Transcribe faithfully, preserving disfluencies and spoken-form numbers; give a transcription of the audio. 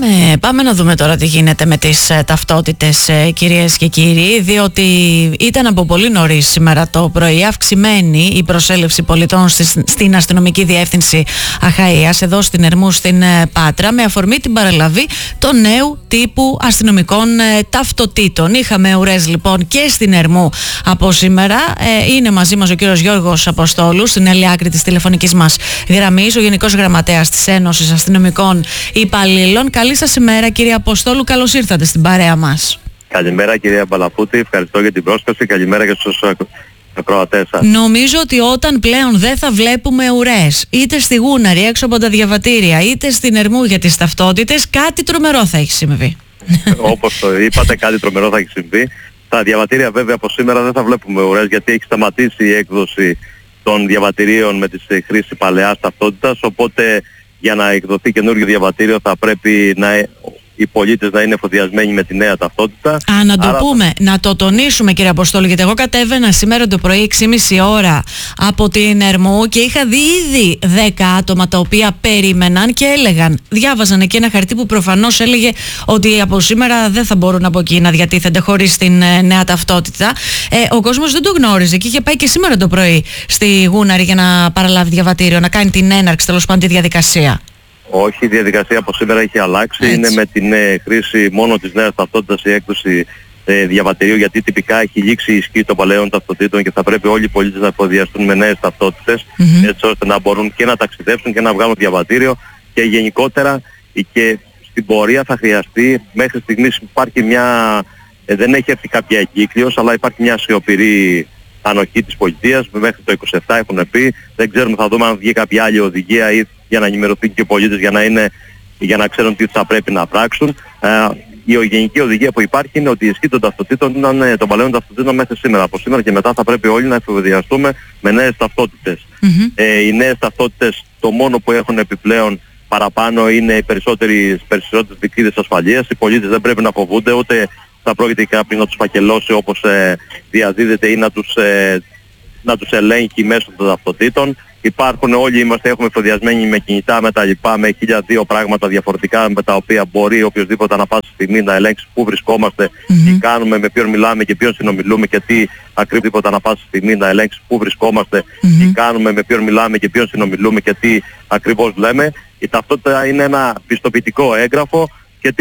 Πάμε, πάμε να δούμε τώρα τι γίνεται με τις ε, ταυτότητες, ε, κυρίες και κύριοι, διότι ήταν από πολύ νωρίς σήμερα το πρωί αυξημένη η προσέλευση πολιτών στη, στην αστυνομική διεύθυνση Αχαΐας, εδώ στην Ερμού στην ε, Πάτρα, με αφορμή την παραλαβή των νέου τύπου αστυνομικών ε, ταυτοτήτων. Είχαμε ουρές λοιπόν και στην Ερμού από σήμερα. Ε, είναι μαζί μας ο κύριος Γιώργος Αποστόλου, στην άλλη άκρη της τηλεφωνικής μας γραμμής, ο Γενικός Γραμματέας της Ένωσης Αστυνομικών Υπαλλήλων. Καλή σας ημέρα, κύριε Αποστόλου, καλώς ήρθατε στην παρέα μας. Καλημέρα, κυρία Μπαλαφούτη, ευχαριστώ για την πρόσκληση. Καλημέρα και στους ακροατές σας. Νομίζω ότι όταν πλέον δεν θα βλέπουμε ουρές, είτε στη Γούναρη έξω από τα διαβατήρια, είτε στην Ερμού για τις ταυτότητες, κάτι τρομερό θα έχει συμβεί. Όπως το είπατε, κάτι τρομερό θα έχει συμβεί. Στα διαβατήρια βέβαια από σήμερα δεν θα βλέπουμε ουρές, γιατί έχει σταματήσει η έκδοση των διαβατηρίων με τη χρήση παλαιάς ταυτότητας, οπότε για να εκδοθεί καινούργιο διαβατήριο θα πρέπει να, οι πολίτες να είναι εφοδιασμένοι με τη νέα ταυτότητα. Α, να το Άρα... πούμε, να το τονίσουμε, κύριε Αποστόλου, γιατί εγώ κατέβαινα σήμερα το πρωί έξι και μισή ώρα από την Ερμού και είχα δει ήδη δέκα άτομα τα οποία περίμεναν και έλεγαν, διάβαζαν εκεί ένα χαρτί που προφανώς έλεγε ότι από σήμερα δεν θα μπορούν από εκεί να διατίθενται χωρίς την ε, νέα ταυτότητα. Ε, ο κόσμος δεν το γνώριζε και είχε πάει και σήμερα το πρωί στη Γούναρη για να παραλάβει διαβατήριο, να κάνει την έναρξη τέλος πάντων τη διαδικασία. Όχι, η διαδικασία από σήμερα έχει αλλάξει. Έτσι. Είναι με την ε, χρήση μόνο της νέας ταυτότητας η έκδοση ε, διαβατηρίου, γιατί τυπικά έχει λήξει η ισχύ των παλαιών ταυτοτήτων και θα πρέπει όλοι οι πολίτες να εφοδιαστούν με νέες ταυτότητες, mm-hmm. έτσι ώστε να μπορούν και να ταξιδέψουν και να βγάλουν διαβατήριο, και γενικότερα και στην πορεία θα χρειαστεί, μέχρι στιγμής υπάρχει μια, ε, δεν έχει έρθει κάποια εγκύκλειος, αλλά υπάρχει μια σιωπηρή ανοχή της πολιτείας, μέχρι το είκοσι επτά έχουν πει, δεν ξέρουμε, θα δούμε αν βγει κάποια άλλη οδηγία ή για να ενημερωθούν και οι πολίτες για να, είναι, για να ξέρουν τι θα πρέπει να πράξουν. Ε, η γενική οδηγία που υπάρχει είναι ότι η ισχύ των ταυτοτήτων ήταν των παλαιών ταυτοτήτων μέχρι σήμερα. Από σήμερα και μετά θα πρέπει όλοι να εφοδιαστούμε με νέες ταυτότητες. Mm-hmm. Ε, οι νέες ταυτότητες το μόνο που έχουν επιπλέον παραπάνω είναι οι περισσότερες δικλείδες ασφαλείας. Οι πολίτες δεν πρέπει να φοβούνται, ούτε θα πρόκειται κάποιος να τους φακελώσει όπως ε, διαδίδεται ή να τους, ε, να τους ελέγχει μέσω των ταυτοτήτων. Υπάρχουν, όλοι είμαστε, έχουμε εφοδιασμένοι με κινητά, με τα λοιπά, με χίλια δύο πράγματα διαφορετικά με τα οποία μπορεί οποιοδήποτε ανά πάσα στιγμή να ελέγξει πού βρισκόμαστε, mm-hmm. τι κάνουμε, με ποιον μιλάμε και ποιον συνομιλούμε και τι ακριβώς ανά πάσα στιγμή να ελέγξει πού βρισκόμαστε, mm-hmm. τι κάνουμε, με ποιον μιλάμε και ποιον συνομιλούμε και τι ακριβώς λέμε. Η ταυτότητα είναι ένα πιστοποιητικό έγγραφο